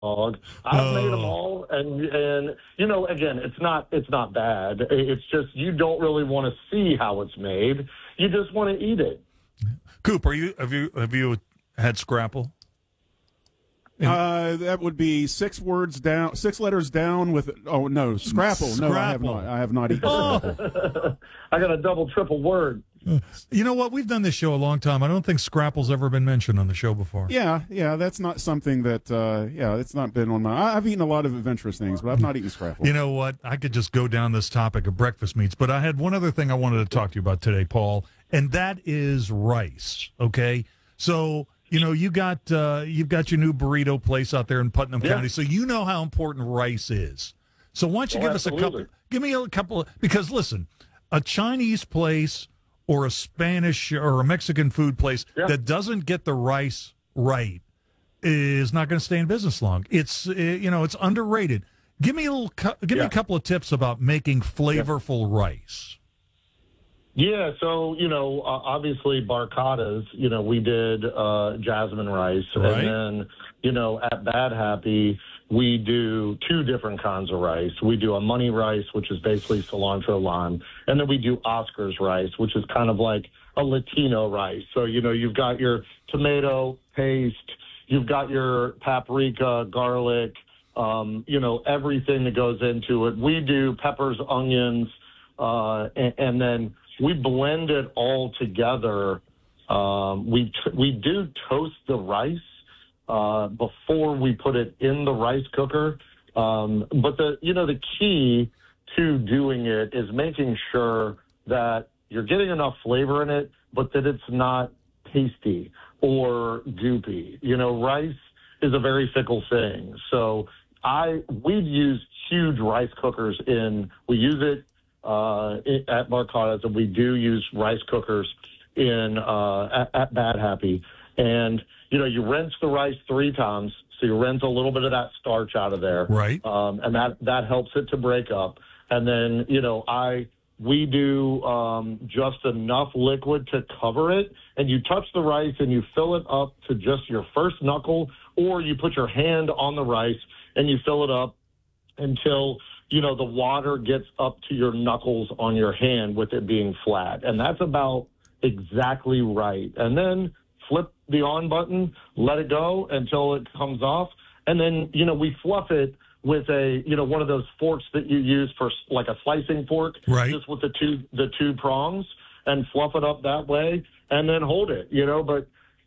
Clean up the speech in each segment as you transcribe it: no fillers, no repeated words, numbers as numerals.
I've made them all, and again, it's not bad. It's just you don't really want to see how it's made. You just want to eat it. Coop, have you had Scrapple? That would be 6 letters down with. Oh no, Scrapple. No, I have not. I have not eaten Scrapple. I got a double, triple word. You know what? We've done this show a long time. I don't think Scrapple's ever been mentioned on the show before. Yeah, that's not something that. It's not been on my. I've eaten a lot of adventurous things, but I've not eaten Scrapple. You know what? I could just go down this topic of breakfast meats, but I had one other thing I wanted to talk to you about today, Paul, and that is rice. Okay, so. You've got your new burrito place out there in Putnam County, so you know how important rice is. So why don't you give me a couple, because listen, a Chinese place or a Spanish or a Mexican food place that doesn't get the rice right is not going to stay in business long. It's underrated. Give me a couple of tips about making flavorful rice. Yeah, so, obviously Barcadas, we did jasmine rice. Right. And then, at Bad Happy, we do 2 different kinds of rice. We do a money rice, which is basically cilantro lime. And then we do Oscar's rice, which is kind of like a Latino rice. So, you've got your tomato paste, you've got your paprika, garlic, everything that goes into it. We do peppers, onions, and then we blend it all together. We do toast the rice before we put it in the rice cooker. But the key to doing it is making sure that you're getting enough flavor in it, but that it's not pasty or goopy. Rice is a very fickle thing. So we've used huge rice cookers we use it at Barcadas, and we do use rice cookers at Bad Happy. And, you rinse the rice 3 times, so you rinse a little bit of that starch out of there. Right. And that helps it to break up. And then, we do just enough liquid to cover it, and you touch the rice and you fill it up to just your first knuckle, or you put your hand on the rice and you fill it up until the water gets up to your knuckles on your hand with it being flat. And that's about exactly right. And then flip the on button, let it go until it comes off. And then, we fluff it with one of those forks that you use for like a slicing fork, right? Just with the two prongs, and fluff it up that way and then hold it, but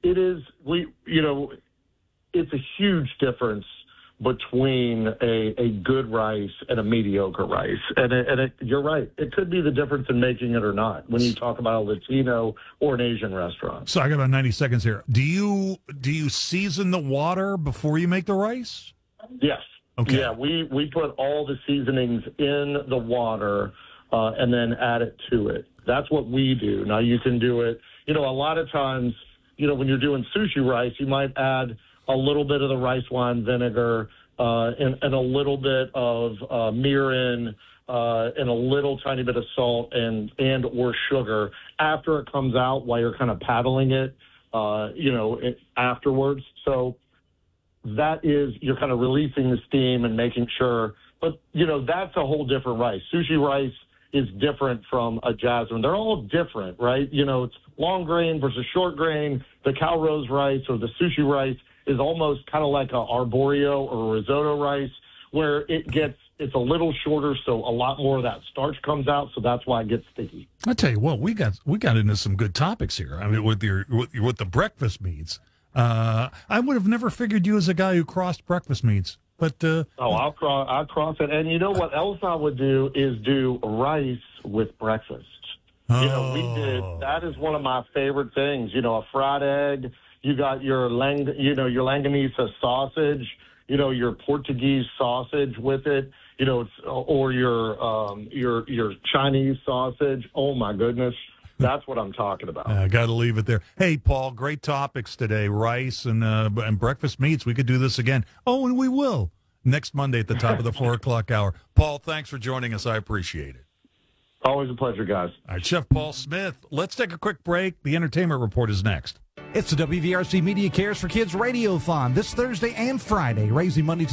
it's a huge difference between a good rice and a mediocre rice. And you're right. It could be the difference in making it or not when you talk about a Latino or an Asian restaurant. So I got about 90 seconds here. Do you season the water before you make the rice? Yes. Okay. Yeah, we put all the seasonings in the water and then add it to it. That's what we do. Now, you can do it, a lot of times, when you're doing sushi rice, you might add a little bit of the rice wine vinegar and a little bit of mirin and a little tiny bit of salt and or sugar after it comes out while you're kind of paddling it, afterwards. So that is, you're kind of releasing the steam and making sure. But, that's a whole different rice. Sushi rice is different from a jasmine. They're all different, right? It's long grain versus short grain. The Calrose rice or the sushi rice is almost kind of like a arborio or a risotto rice, where it's a little shorter, so a lot more of that starch comes out, so that's why it gets sticky. I tell you what, we got into some good topics here. I mean, with the breakfast meats, I would have never figured you as a guy who crossed breakfast meats, but I'll cross it. And you know what else I would do is do rice with breakfast. We did. That is one of my favorite things. A fried egg. You got your your Langanisa sausage, your Portuguese sausage with it, or your Chinese sausage. Oh my goodness. That's what I'm talking about. I got to leave it there. Hey, Paul, great topics today. Rice and breakfast meats. We could do this again. Oh, and we will next Monday at the top of the 4 o'clock hour. Paul, thanks for joining us. I appreciate it. Always a pleasure, guys. All right, Chef Paul Smith. Let's take a quick break. The Entertainment Report is next. It's the WVRC Media Cares for Kids Radiothon this Thursday and Friday, raising money to